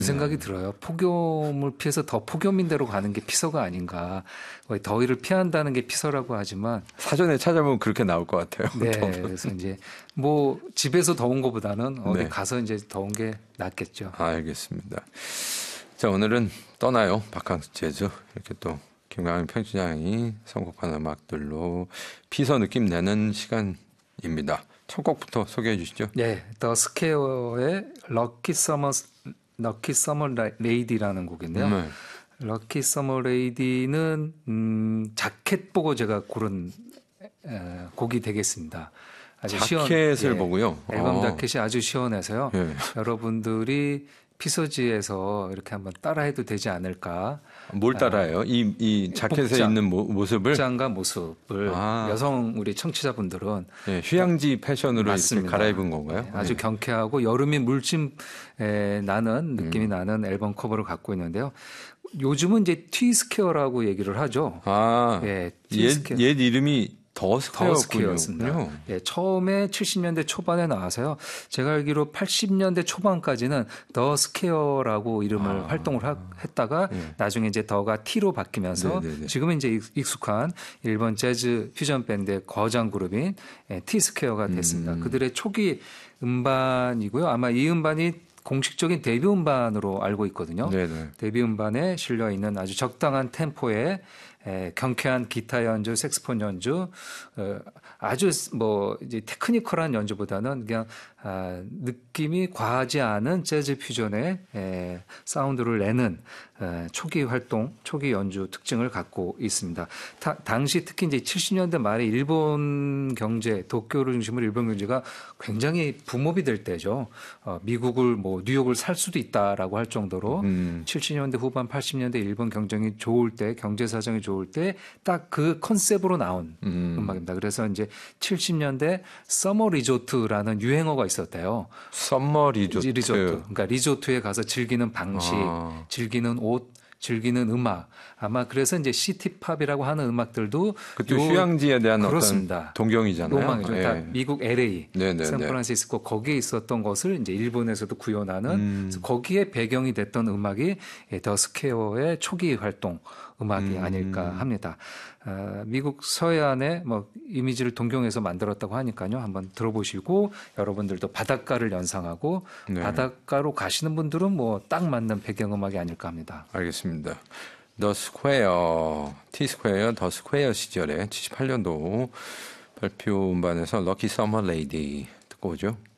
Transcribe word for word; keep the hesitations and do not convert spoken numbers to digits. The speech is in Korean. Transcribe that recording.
그 생각이 들어요. 폭염을 피해서 더 폭염인 대로 가는 게 피서가 아닌가. 거의 더위를 피한다는 게 피서라고 하지만 사전에 찾아보면 그렇게 나올 것 같아요. 네, 그래서 이제 뭐 집에서 더운 것보다는 어디 네. 가서 이제 더운 게 낫겠죠. 아, 알겠습니다. 자, 오늘은 떠나요. 바캉스 재즈. 이렇게 또 김강민 편집장이 선곡한 음악들로 피서 느낌 내는 시간입니다. 첫 곡부터 소개해 주시죠. 네, 더 스퀘어의 럭키 서머 럭키 서머 레이디라는 곡인데요. 네. 럭키 서머 레이디는 음, 자켓 보고 제가 고른 에, 곡이 되겠습니다. 아주 자켓을 시원, 예, 보고요. 앨범 어. 자켓이 아주 시원해서요. 예. 여러분들이 피서지에서 이렇게 한번 따라해도 되지 않을까. 뭘 따라해요? 이, 이 자켓에 복장, 있는 모, 모습을? 복장과 모습을 아. 여성 우리 청취자분들은 네, 휴양지 패션으로 맞습니다. 이렇게 갈아입은 건가요? 네, 아주 네. 경쾌하고 여름이 물씬 에, 나는 느낌이 음. 나는 앨범 커버를 갖고 있는데요. 요즘은 이제 T스퀘어라고 얘기를 하죠. 아, 예, 옛, T스퀘어. 옛 이름이 더 더 스퀘어였군요. 스퀘어였습니다. 예, 처음에 칠십 년대 초반에 나와서요. 제가 알기로 팔십 년대 초반까지는 더 스퀘어라고 이름을 아. 활동을 하, 했다가 네. 나중에 이제 더가 T로 바뀌면서 네네네. 지금은 이제 익- 익숙한 일본 재즈 퓨전 밴드의 거장 그룹인 예, T스퀘어가 됐습니다. 음. 그들의 초기 음반이고요. 아마 이 음반이 공식적인 데뷔 음반으로 알고 있거든요. 네네. 데뷔 음반에 실려 있는 아주 적당한 템포의 에, 경쾌한 기타 연주, 색스폰 연주, 어, 아주 뭐 이제 테크니컬한 연주보다는 그냥 아, 느낌이 과하지 않은 재즈 퓨전의 에, 사운드를 내는 에, 초기 활동, 초기 연주 특징을 갖고 있습니다. 타, 당시 특히 이제 칠십 년대 말에 일본 경제, 도쿄를 중심으로 일본 경제가 굉장히 붐업이 될 때죠. 어, 미국을 뭐 뉴욕을 살 수도 있다라고 할 정도로 음. 칠십 년대 후반, 팔십 년대 일본 경쟁이 좋을 때, 경제 사정이 좋을 때 딱 그 컨셉으로 나온 음. 음. 악입니다. 그래서 이제 칠십 년대 서머 리조트라는 유행어가 있었대요. 썸머 리조트. 리조트. 그러니까 리조트에 가서 즐기는 방식, 아. 즐기는 옷, 즐기는 음악. 아마 그래서 이제 시티팝이라고 하는 음악들도 그것도 요- 휴양지에 대한 그렇습니다. 어떤 동경이잖아요. 로망이죠. 예. 다 미국 엘에이, 네네네. 샌프란시스코 거기에 있었던 것을 이제 일본에서도 구현하는 음. 그래서 거기에 배경이 됐던 음악이 더 스퀘어의 초기 활동 음악이 음. 아닐까 합니다. 어, 미국 서해안의 뭐 이미지를 동경해서 만들었다고 하니까요. 한번 들어보시고 여러분들도 바닷가를 연상하고 네. 바닷가로 가시는 분들은 뭐 딱 맞는 배경음악이 아닐까 합니다. 알겠습니다. 더 스퀘어, T 스퀘어, 더 스퀘어 시절에 칠십팔 년도 발표 음반에서 럭키 서머 레이디 듣고 오죠.